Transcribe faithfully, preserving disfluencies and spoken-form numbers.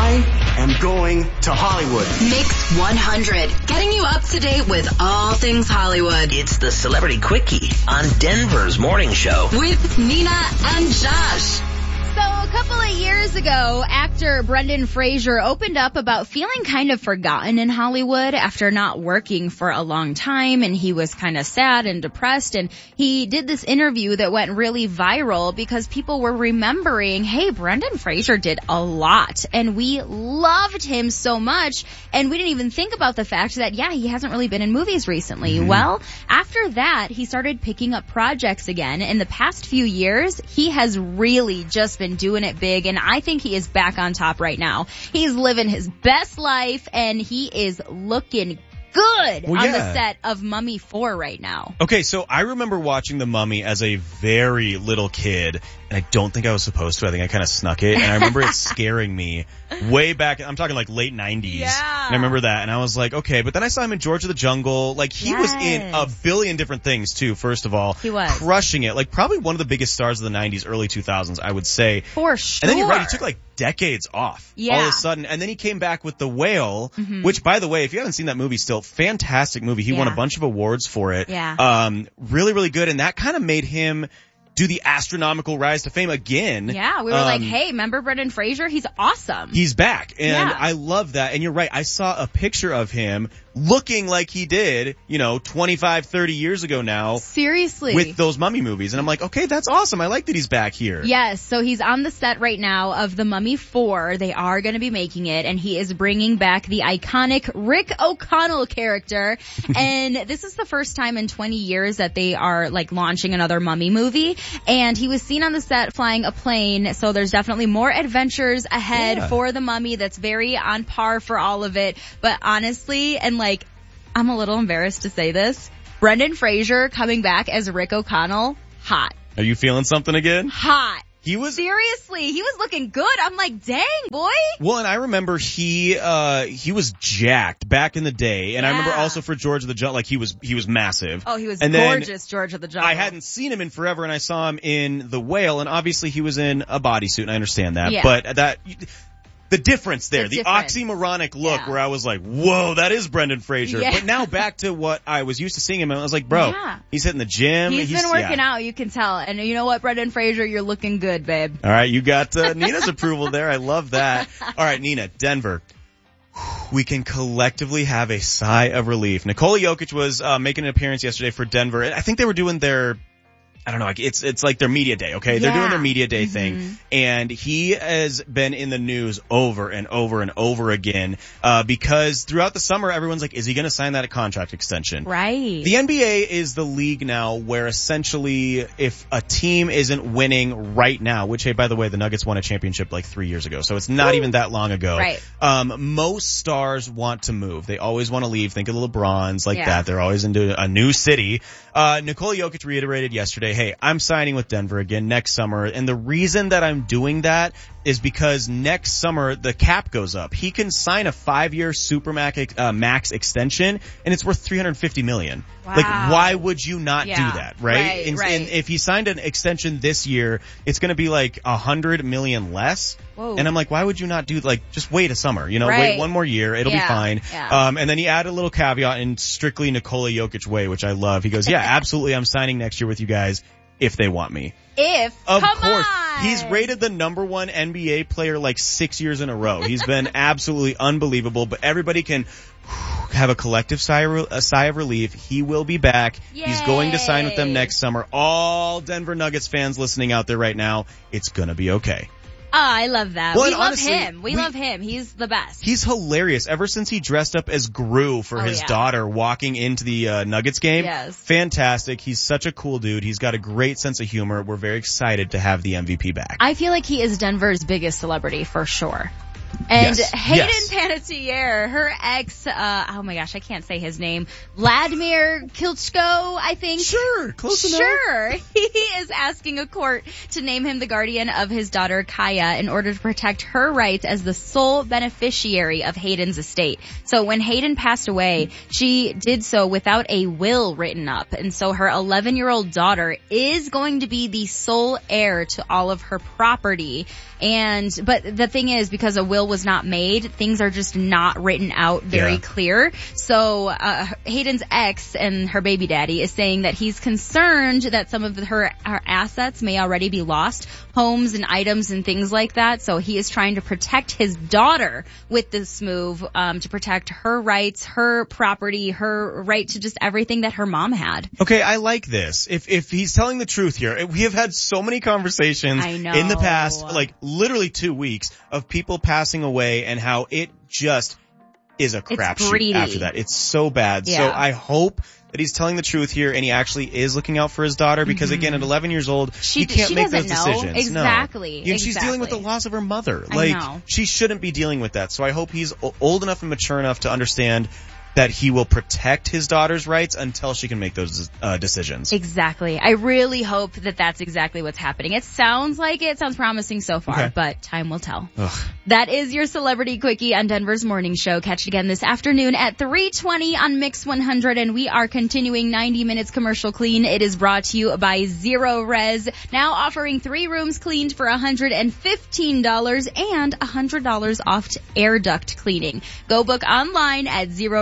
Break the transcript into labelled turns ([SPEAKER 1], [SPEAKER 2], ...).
[SPEAKER 1] I am going to Hollywood.
[SPEAKER 2] Mix one hundred, getting you up to date with all things Hollywood.
[SPEAKER 3] It's the Celebrity Quickie on Denver's Morning Show.
[SPEAKER 2] With Nina and Josh.
[SPEAKER 4] So a couple of years ago, actor Brendan Fraser opened up about feeling kind of forgotten in Hollywood after not working for a long time, and he was kind of sad and depressed, and he did this interview that went really viral because people were remembering, hey, Brendan Fraser did a lot, and we loved him so much, and we didn't even think about the fact that, yeah, he hasn't really been in movies recently. Mm-hmm. Well, after that, he started picking up projects again. In the past few years, he has really just been doing it big, and I think he is back on top right now. He's living his best life, and he is looking good
[SPEAKER 5] well,
[SPEAKER 4] on
[SPEAKER 5] yeah.
[SPEAKER 4] the set of Mummy four right now.
[SPEAKER 5] Okay, so I remember watching The Mummy as a very little kid, and I don't think I was supposed to. I think I kind of snuck it, and I remember it scaring me way back. I'm talking like late nineties.
[SPEAKER 4] Yeah.
[SPEAKER 5] And I remember that, and I was like, okay. But then I saw him in George of the Jungle. Like, he
[SPEAKER 4] yes.
[SPEAKER 5] was in a billion different things, too, first of all.
[SPEAKER 4] He was.
[SPEAKER 5] Crushing it. Like, probably one of the biggest stars of the nineties, early two thousands, I would say.
[SPEAKER 4] For sure.
[SPEAKER 5] And then you're right, he took like decades off.
[SPEAKER 4] Yeah.
[SPEAKER 5] All of a sudden. And then he came back with The Whale,
[SPEAKER 4] mm-hmm.
[SPEAKER 5] which, by the way, if you haven't seen that movie still, fantastic movie. He
[SPEAKER 4] yeah.
[SPEAKER 5] won a bunch of awards for it.
[SPEAKER 4] Yeah.
[SPEAKER 5] Um, really, really good. And that kind of made him do the astronomical rise to fame again.
[SPEAKER 4] Yeah, we were
[SPEAKER 5] um,
[SPEAKER 4] like, hey, remember Brendan Fraser? He's awesome.
[SPEAKER 5] He's back. And
[SPEAKER 4] yeah.
[SPEAKER 5] I love that. And you're right. I saw a picture of him looking like he did, you know, twenty-five, thirty years ago now.
[SPEAKER 4] Seriously.
[SPEAKER 5] With those Mummy movies. And I'm like, okay, that's awesome. I like that he's back here.
[SPEAKER 4] Yes, so he's on the set right now of The Mummy four. They are going to be making it, and he is bringing back the iconic Rick O'Connell character. And this is the first time in twenty years that they are, like, launching another Mummy movie. And he was seen on the set flying a plane, so there's definitely more adventures ahead
[SPEAKER 5] yeah.
[SPEAKER 4] for The Mummy. That's very on par for all of it. But honestly, and like, I'm a little embarrassed to say this, Brendan Fraser coming back as Rick O'Connell, hot.
[SPEAKER 5] Are you feeling something again?
[SPEAKER 4] Hot.
[SPEAKER 5] He was
[SPEAKER 4] seriously, he was looking good. I'm like, dang, boy.
[SPEAKER 5] Well, and I remember he uh he was jacked back in the day, and
[SPEAKER 4] yeah.
[SPEAKER 5] I remember also for George of the Jungle, like he was he was massive.
[SPEAKER 4] Oh, he was
[SPEAKER 5] and
[SPEAKER 4] gorgeous, George of the Jungle.
[SPEAKER 5] I hadn't seen him in forever, and I saw him in The Whale, and obviously he was in a bodysuit, and I understand that,
[SPEAKER 4] yeah.
[SPEAKER 5] but that. The difference there,
[SPEAKER 4] the,
[SPEAKER 5] the
[SPEAKER 4] difference.
[SPEAKER 5] oxymoronic look
[SPEAKER 4] yeah.
[SPEAKER 5] where I was like, whoa, that is Brendan Fraser.
[SPEAKER 4] Yeah.
[SPEAKER 5] But now back to what I was used to seeing him, and I was like, bro,
[SPEAKER 4] yeah.
[SPEAKER 5] he's hitting the gym.
[SPEAKER 4] He's,
[SPEAKER 5] he's
[SPEAKER 4] been working
[SPEAKER 5] yeah.
[SPEAKER 4] out, you can tell. And you know what, Brendan Fraser, you're looking good, babe.
[SPEAKER 5] All right, you got uh, Nina's approval there. I love that. All right, Nina, Denver. We can collectively have a sigh of relief. Nikola Jokic was uh, making an appearance yesterday for Denver. I think they were doing their... I don't know, it's it's like their media day, okay?
[SPEAKER 4] Yeah.
[SPEAKER 5] They're doing their media day
[SPEAKER 4] mm-hmm.
[SPEAKER 5] thing, and he has been in the news over and over and over again uh because throughout the summer, everyone's like, is he going to sign that contract extension?
[SPEAKER 4] Right.
[SPEAKER 5] The N B A is the league now where essentially if a team isn't winning right now, which, hey, by the way, the Nuggets won a championship like three years ago, so it's not Ooh. even that long ago.
[SPEAKER 4] Right.
[SPEAKER 5] Um, most stars want to move. They always want to leave. Think of the LeBrons like
[SPEAKER 4] yeah.
[SPEAKER 5] that. They're always into a new city. Uh, Nikola Jokic reiterated yesterday, hey, I'm signing with Denver again next summer. And the reason that I'm doing that is because next summer the cap goes up. He can sign a five-year Supermax uh, max extension, and it's worth three hundred fifty million dollars.
[SPEAKER 4] Wow.
[SPEAKER 5] Like, why would you not
[SPEAKER 4] yeah.
[SPEAKER 5] do that, right?
[SPEAKER 4] Right,
[SPEAKER 5] and,
[SPEAKER 4] right.
[SPEAKER 5] and if he signed an extension this year, it's going to be like a hundred million less.
[SPEAKER 4] Whoa.
[SPEAKER 5] And I'm like, why would you not do, like, just wait a summer, you know,
[SPEAKER 4] right.
[SPEAKER 5] wait one more year, it'll
[SPEAKER 4] yeah.
[SPEAKER 5] be fine.
[SPEAKER 4] Yeah.
[SPEAKER 5] Um, and then he added a little caveat in strictly Nikola Jokic way, which I love. He goes, yeah, absolutely, I'm signing next year with you guys if they want me.
[SPEAKER 4] If,
[SPEAKER 5] of
[SPEAKER 4] come
[SPEAKER 5] course,
[SPEAKER 4] on.
[SPEAKER 5] He's rated the number one N B A player like six years in a row. He's been absolutely unbelievable, but everybody can have a collective sigh of, a sigh of relief. He will be back.
[SPEAKER 4] Yay.
[SPEAKER 5] He's going to sign with them next summer. All Denver Nuggets fans listening out there right now, it's gonna be okay.
[SPEAKER 4] Oh, I love that.
[SPEAKER 5] Well,
[SPEAKER 4] we love
[SPEAKER 5] honestly,
[SPEAKER 4] him. We,
[SPEAKER 5] we
[SPEAKER 4] love him. He's the best.
[SPEAKER 5] He's hilarious. Ever since he dressed up as Gru for
[SPEAKER 4] oh,
[SPEAKER 5] his
[SPEAKER 4] yeah.
[SPEAKER 5] daughter walking into the uh, Nuggets game.
[SPEAKER 4] Yes.
[SPEAKER 5] Fantastic. He's such a cool dude. He's got a great sense of humor. We're very excited to have the M V P back.
[SPEAKER 4] I feel like he is Denver's biggest celebrity for sure. And
[SPEAKER 5] yes.
[SPEAKER 4] Hayden
[SPEAKER 5] yes.
[SPEAKER 4] Panettiere, her ex, uh, oh my gosh, I can't say his name, Vladimir Klitschko, I think.
[SPEAKER 5] Sure, close enough.
[SPEAKER 4] Sure. He is asking a court to name him the guardian of his daughter Kaya in order to protect her rights as the sole beneficiary of Hayden's estate. So when Hayden passed away, she did so without a will written up. And so her eleven-year-old daughter is going to be the sole heir to all of her property. And, but the thing is, because a will was was not made. Things are just not written out very
[SPEAKER 5] Yeah.
[SPEAKER 4] clear. So uh, Hayden's ex and her baby daddy is saying that he's concerned that some of her, her assets may already be lost, homes and items and things like that. So he is trying to protect his daughter with this move, um, to protect her rights, her property, her right to just everything that her mom had.
[SPEAKER 5] Okay, I like this. If if he's telling the truth here, we have had so many conversations
[SPEAKER 4] I know.
[SPEAKER 5] in the past, like literally two weeks, of people passing away and how it just is a crapshoot
[SPEAKER 4] greedy.
[SPEAKER 5] after that. It's so bad.
[SPEAKER 4] Yeah.
[SPEAKER 5] So I hope that he's telling the truth here and he actually is looking out for his daughter because,
[SPEAKER 4] Mm-hmm.
[SPEAKER 5] again, at eleven years old,
[SPEAKER 4] She-
[SPEAKER 5] you can't
[SPEAKER 4] she
[SPEAKER 5] make those
[SPEAKER 4] doesn't know.
[SPEAKER 5] decisions.
[SPEAKER 4] Exactly,
[SPEAKER 5] No. And she's dealing with the
[SPEAKER 4] exactly.
[SPEAKER 5] loss of her mother.
[SPEAKER 4] I
[SPEAKER 5] Like,
[SPEAKER 4] know.
[SPEAKER 5] she shouldn't be dealing with that. So I hope he's o- old enough and mature enough to understand that he will protect his daughter's rights until she can make those uh, decisions.
[SPEAKER 4] Exactly. I really hope that that's exactly what's happening. It sounds like it. Sounds promising so far,
[SPEAKER 5] Okay.
[SPEAKER 4] but time will tell.
[SPEAKER 5] Ugh.
[SPEAKER 4] That is your Celebrity Quickie on Denver's Morning Show. Catch it again this afternoon at three twenty on Mix one hundred, and we are continuing ninety minutes commercial clean. It is brought to you by Zero Res, now offering three rooms cleaned for one hundred fifteen dollars and one hundred dollars off air duct cleaning. Go book online at zero